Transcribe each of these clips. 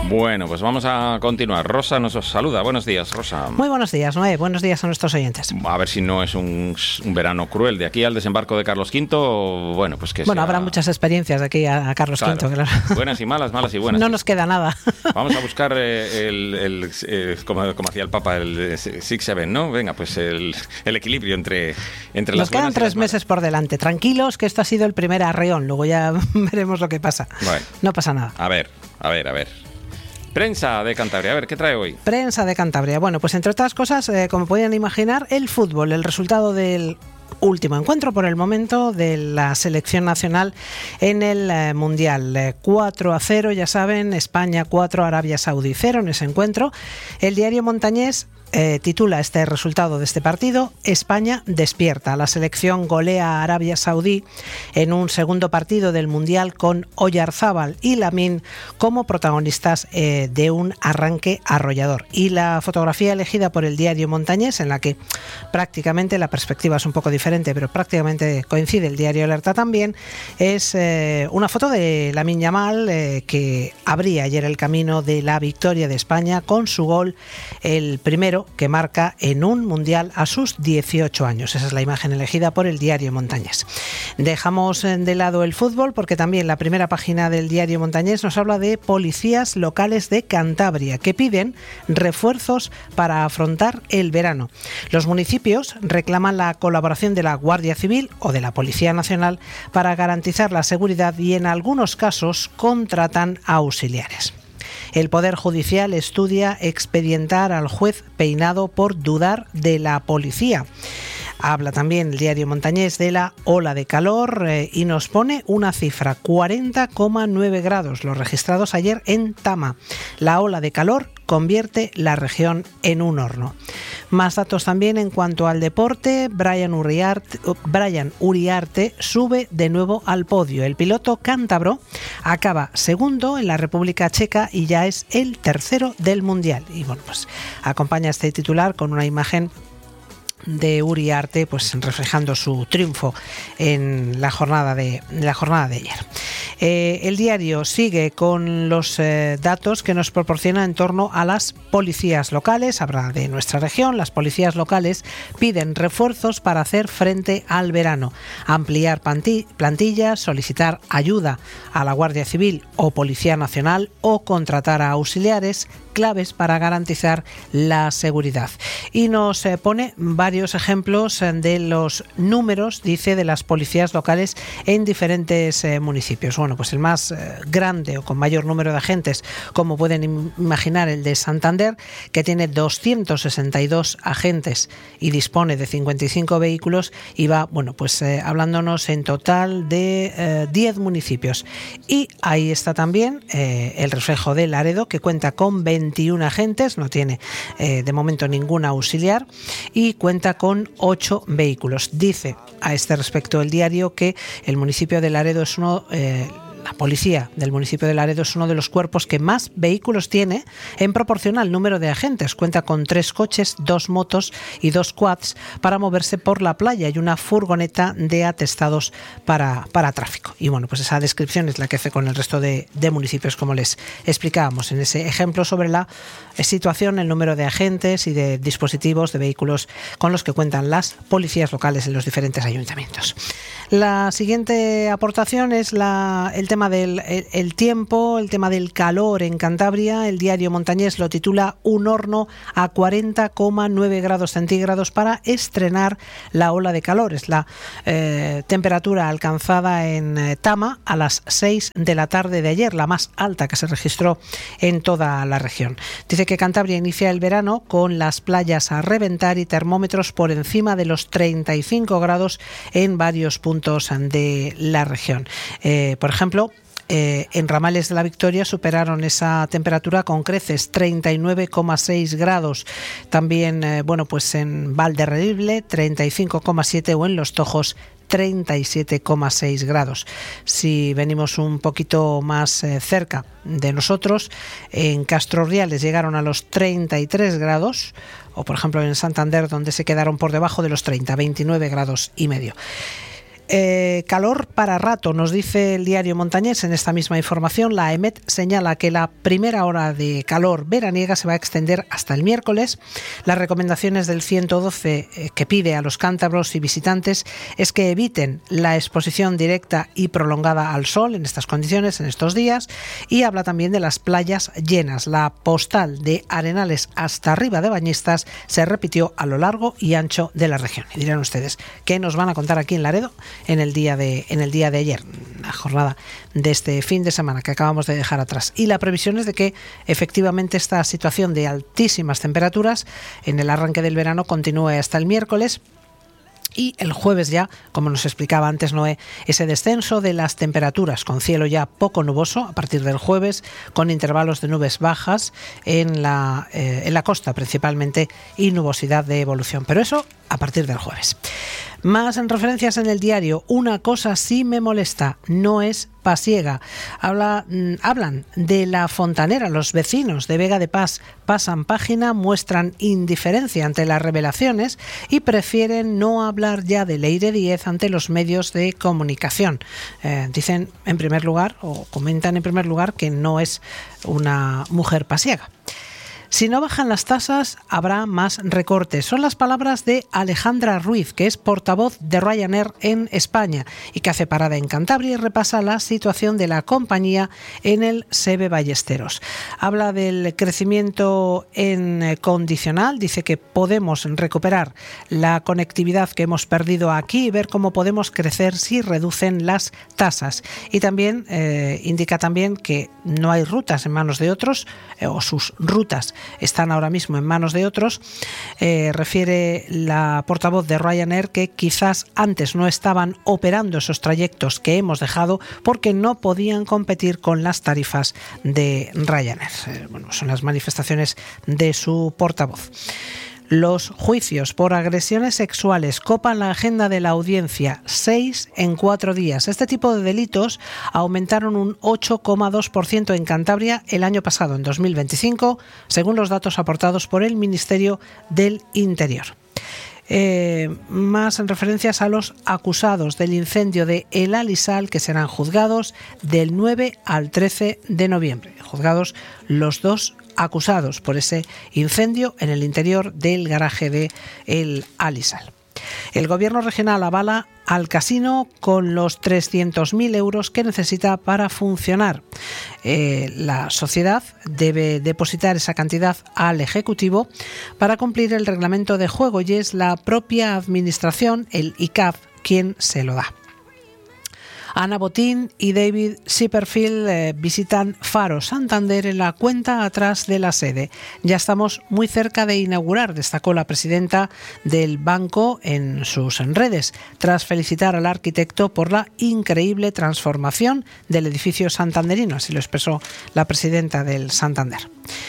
Bueno, pues vamos a continuar. Rosa nos saluda. Buenos días, Rosa. Muy buenos días, Noé. Buenos días a nuestros oyentes. A ver si no es un verano cruel. De aquí al desembarco de Carlos V, bueno, pues que Bueno, habrá muchas experiencias de aquí a Carlos V. Claro. Buenas y malas, malas y buenas. No nos queda nada. Vamos a buscar como hacía el Papa, el Six Seven, ¿no? Venga, pues el equilibrio entre las Nos quedan 3 meses por delante. Tranquilos, que esto ha sido el primer arreón. Luego ya veremos lo que pasa. Bueno, no pasa nada. A ver. Prensa de Cantabria, a ver, ¿qué trae hoy? Prensa de Cantabria. Bueno, pues entre otras cosas, como podían imaginar, el fútbol, el resultado del último encuentro por el momento de la selección nacional en el Mundial. 4-0, ya saben, España 4, Arabia Saudí 0 en ese encuentro. El diario montañés titula este resultado de este partido: España despierta. La selección golea a Arabia Saudí en un segundo partido del Mundial con Oyarzábal y Lamine como protagonistas de un arranque arrollador. Y la fotografía elegida por el diario montañés, en la que prácticamente la perspectiva es un poco diferente, pero prácticamente coincide el diario Alerta también, es una foto de Lamine Yamal, que abría ayer el camino de la victoria de España con su gol, el primero que marca en un mundial a sus 18 años. Esa es la imagen elegida por el diario montañés. Dejamos de lado el fútbol porque también la primera página del diario montañés nos habla de policías locales de Cantabria que piden refuerzos para afrontar el verano. Los municipios reclaman la colaboración de la Guardia Civil o de la Policía Nacional para garantizar la seguridad y en algunos casos contratan a auxiliares. El Poder Judicial estudia expedientar al juez Peinado por dudar de la policía. Habla también el diario montañés de la ola de calor y nos pone una cifra: 40,9 grados los registrados ayer en Tama. La ola de calor convierte la región en un horno. Más datos también en cuanto al deporte. Brian Uriarte sube de nuevo al podio. El piloto cántabro acaba segundo en la República Checa y ya es el tercero del Mundial. Y bueno, pues acompaña este titular con una imagen de Uriarte, pues reflejando su triunfo en la jornada de ayer. El diario sigue con los datos que nos proporciona en torno a las policías locales. Habla de nuestra región. Las policías locales piden refuerzos para hacer frente al verano, ampliar plantillas, solicitar ayuda a la Guardia Civil o Policía Nacional o contratar a auxiliares, claves para garantizar la seguridad. Y nos pone varios ejemplos de los números, dice, de las policías locales en diferentes municipios. Bueno, pues el más grande o con mayor número de agentes, como pueden imaginar, el de Santander, que tiene 262 agentes y dispone de 55 vehículos y va, bueno, pues hablándonos en total de 10 municipios. Y ahí está también el reflejo de Laredo, que cuenta con 21 agentes, no tiene de momento ningún auxiliar y cuenta con 8 vehículos. Dice a este respecto el diario que el municipio de Laredo es la policía del municipio de Laredo es uno de los cuerpos que más vehículos tiene en proporción al número de agentes. Cuenta con 3 coches, 2 motos y 2 quads para moverse por la playa y una furgoneta de atestados para tráfico. Y bueno, pues esa descripción es la que hace con el resto de municipios, como les explicábamos en ese ejemplo sobre la situación, el número de agentes y de dispositivos de vehículos con los que cuentan las policías locales en los diferentes ayuntamientos. La siguiente aportación es el tema del tiempo, el tema del calor en Cantabria. El diario montañés lo titula Un horno a 40,9 grados centígrados para estrenar la ola de calor. Es la temperatura alcanzada en Tama a las 6 de la tarde de ayer, la más alta que se registró en toda la región. Dice que Cantabria inicia el verano con las playas a reventar y termómetros por encima de los 35 grados en varios puntos de la región. Por ejemplo, en Ramales de la Victoria superaron esa temperatura con creces, 39,6 grados. También, bueno, pues en Valderredible, 35,7 o en Los Tojos, 37,6 grados. Si venimos un poquito más cerca de nosotros, en Castrorriales llegaron a los 33 grados, o por ejemplo en Santander, donde se quedaron por debajo de los 30, 29 grados y medio. Calor para rato, nos dice el diario Montañés en esta misma información. La EMET señala que la primera hora de calor veraniega se va a extender hasta el miércoles. Las recomendaciones del 112 que pide a los cántabros y visitantes es que eviten la exposición directa y prolongada al sol en estas condiciones, en estos días, y habla también de las playas llenas. La postal de Arenales hasta arriba de Bañistas se repitió a lo largo y ancho de la región. Y dirán ustedes, ¿qué nos van a contar aquí en Laredo en el día de ayer, la jornada de este fin de semana que acabamos de dejar atrás? Y la previsión es de que efectivamente esta situación de altísimas temperaturas en el arranque del verano continúe hasta el miércoles. Y el jueves ya, como nos explicaba antes Noé, ese descenso de las temperaturas con cielo ya poco nuboso a partir del jueves, con intervalos de nubes bajas en la costa principalmente y nubosidad de evolución. Pero eso a partir del jueves. Más en referencias en el diario. Una cosa sí me molesta, no es pasiega. Hablan de La Fontanera. Los vecinos de Vega de Pas pasan página, muestran indiferencia ante las revelaciones y prefieren no hablar ya de Leire Díez ante los medios de comunicación. Dicen en primer lugar, o comentan en primer lugar, que no es una mujer pasiega. Si no bajan las tasas, habrá más recortes. Son las palabras de Alejandra Ruiz, que es portavoz de Ryanair en España y que hace parada en Cantabria y repasa la situación de la compañía en el SEBE Ballesteros. Habla del crecimiento en condicional, dice que podemos recuperar la conectividad que hemos perdido aquí y ver cómo podemos crecer si reducen las tasas. Y también indica también que no hay rutas en manos de otros, o sus rutas están ahora mismo en manos de otros. Refiere la portavoz de Ryanair que quizás antes no estaban operando esos trayectos que hemos dejado porque no podían competir con las tarifas de Ryanair. Son las manifestaciones de su portavoz. Los juicios por agresiones sexuales copan la agenda de la audiencia, 6 en 4 días. Este tipo de delitos aumentaron un 8,2% en Cantabria el año pasado, en 2025, según los datos aportados por el Ministerio del Interior. Más en referencias a los acusados del incendio de El Alisal, que serán juzgados del 9 al 13 de noviembre. Juzgados los dos acusados por ese incendio en el interior del garaje de El Alisal. El gobierno regional avala al casino con los 300.000 euros que necesita para funcionar. La sociedad debe depositar esa cantidad al Ejecutivo para cumplir el reglamento de juego y es la propia administración, el ICAF, quien se lo da. Ana Botín y David Schipperfield visitan Faro Santander en la cuenta atrás de la sede. Ya estamos muy cerca de inaugurar, destacó la presidenta del banco en sus redes, tras felicitar al arquitecto por la increíble transformación del edificio santanderino, así lo expresó la presidenta del Santander.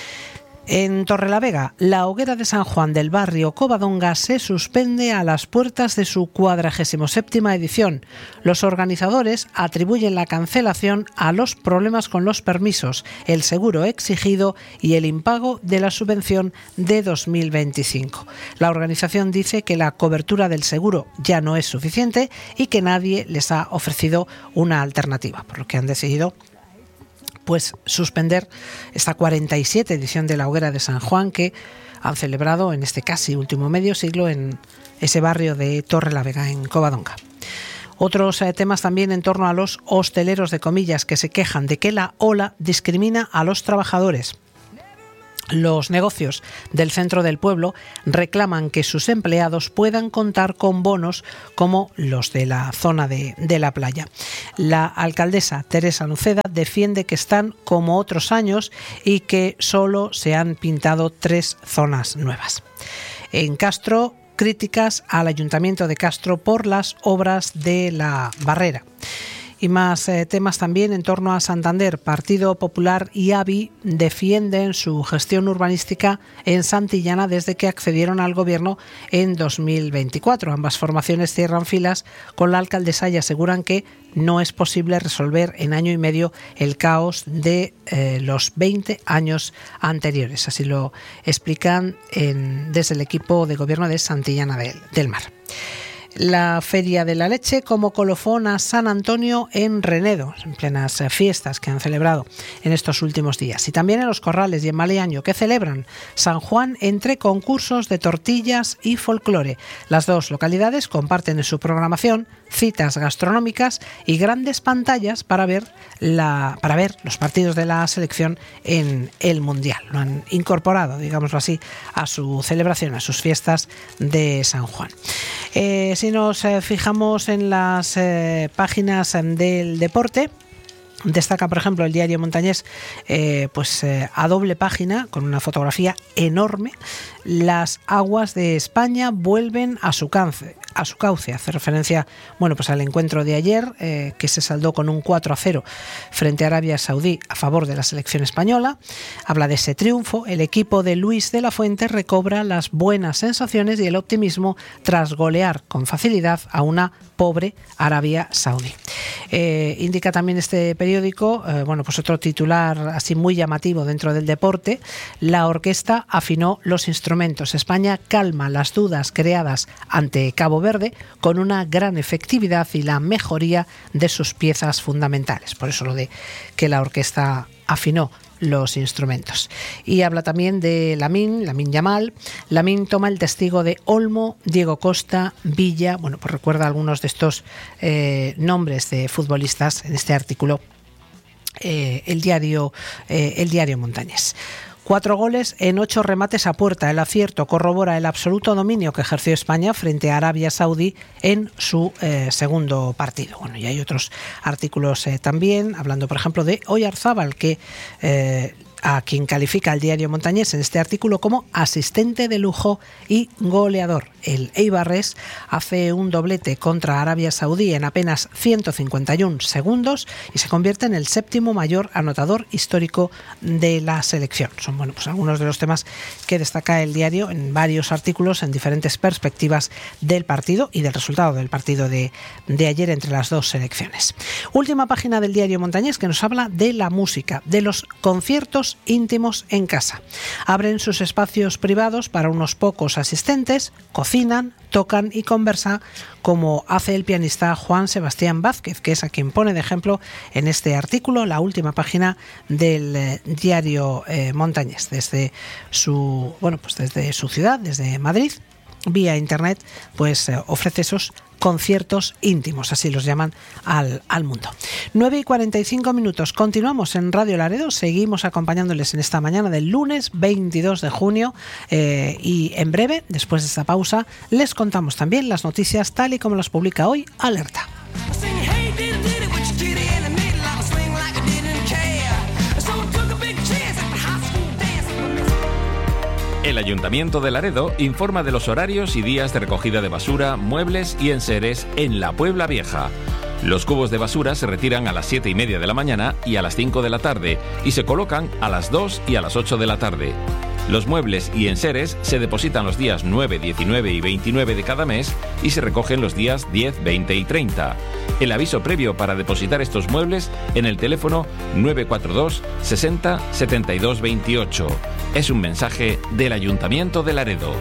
En Torrelavega, la hoguera de San Juan del barrio Covadonga se suspende a las puertas de su 47ª edición. Los organizadores atribuyen la cancelación a los problemas con los permisos, el seguro exigido y el impago de la subvención de 2025. La organización dice que la cobertura del seguro ya no es suficiente y que nadie les ha ofrecido una alternativa, por lo que han decidido suspender esta 47 edición de la hoguera de San Juan que han celebrado en este casi último medio siglo en ese barrio de Torrelavega, en Covadonga. Otros temas también en torno a los hosteleros de comillas que se quejan de que la ola discrimina a los trabajadores. Los negocios del centro del pueblo reclaman que sus empleados puedan contar con bonos como los de la zona de la playa. La alcaldesa Teresa Nuceda defiende que están como otros años y que solo se han pintado 3 zonas nuevas. En Castro, críticas al Ayuntamiento de Castro por las obras de la barrera. Y más temas también en torno a Santander. Partido Popular y ABI defienden su gestión urbanística en Santillana desde que accedieron al gobierno en 2024. Ambas formaciones cierran filas con la alcaldesa y aseguran que no es posible resolver en año y medio el caos de los 20 años anteriores. Así lo explican desde el equipo de gobierno de Santillana del Mar. La Feria de la Leche como colofón a San Antonio en Renedo, en plenas fiestas que han celebrado en estos últimos días. Y también en Los Corrales y en Maleaño, que celebran San Juan entre concursos de tortillas y folclore. Las dos localidades comparten en su programación citas gastronómicas y grandes pantallas para ver los partidos de la selección en el Mundial. Lo han incorporado, digámoslo así, a su celebración, a sus fiestas de San Juan. Si nos fijamos en las páginas del deporte, destaca, por ejemplo, el Diario Montañés, a doble página, con una fotografía enorme: las aguas de España vuelven a su cauce. Hace referencia, al encuentro de ayer, que se saldó con un 4-0 frente a Arabia Saudí a favor de la selección española. Habla de ese triunfo. El equipo de Luis de la Fuente recobra las buenas sensaciones y el optimismo tras golear con facilidad a una pobre Arabia Saudí. Indica también este periódico, otro titular así muy llamativo dentro del deporte: la orquesta afinó los instrumentos. España calma las dudas creadas ante Cabo Verde con una gran efectividad y la mejoría de sus piezas fundamentales. Por eso lo de que la orquesta afinó los instrumentos. Y habla también de Lamine Yamal. Lamine toma el testigo de Olmo, Diego Costa, Villa. Recuerda algunos de estos nombres de futbolistas en este artículo, el diario Montañés. 4 goles en 8 remates a puerta. El acierto corrobora el absoluto dominio que ejerció España frente a Arabia Saudí en su segundo partido. Y hay otros artículos también, hablando, por ejemplo, de Oyarzábal, que a quien califica el Diario Montañés en este artículo como asistente de lujo y goleador. El eibarrés hace un doblete contra Arabia Saudí en apenas 151 segundos y se convierte en el 7º mayor anotador histórico de la selección. Son algunos de los temas que destaca el diario en varios artículos en diferentes perspectivas del partido y del resultado del partido de ayer entre las dos selecciones. Última página del Diario Montañés, que nos habla de la música, de los conciertos íntimos en casa. Abren sus espacios privados para unos pocos asistentes, cocinan, tocan y conversan, como hace el pianista Juan Sebastián Vázquez, que es a quien pone de ejemplo en este artículo, la última página del Diario Montañés. Desde su ciudad, desde Madrid, vía internet, ofrece esos conciertos íntimos, así los llaman al mundo. 9:45. Continuamos en Radio Laredo, seguimos acompañándoles en esta mañana del lunes 22 de junio y en breve, después de esta pausa, les contamos también las noticias tal y como las publica hoy Alerta. El Ayuntamiento de Laredo informa de los horarios y días de recogida de basura, muebles y enseres en la Puebla Vieja. Los cubos de basura se retiran a las 7:30 de la mañana y a las 5 de la tarde y se colocan a las 2 y a las 8 de la tarde. Los muebles y enseres se depositan los días 9, 19 y 29 de cada mes y se recogen los días 10, 20 y 30. El aviso previo para depositar estos muebles en el teléfono 942 60 72 28. Es un mensaje del Ayuntamiento de Laredo.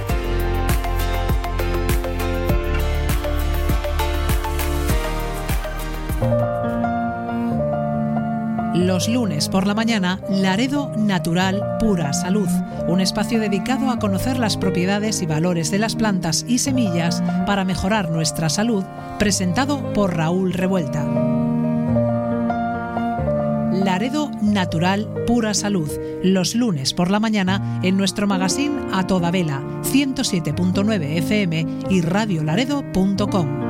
Los lunes por la mañana, Laredo Natural Pura Salud, un espacio dedicado a conocer las propiedades y valores de las plantas y semillas para mejorar nuestra salud, presentado por Raúl Revuelta. Laredo Natural Pura Salud, los lunes por la mañana en nuestro magazine A Toda Vela, 107.9 FM y radiolaredo.com.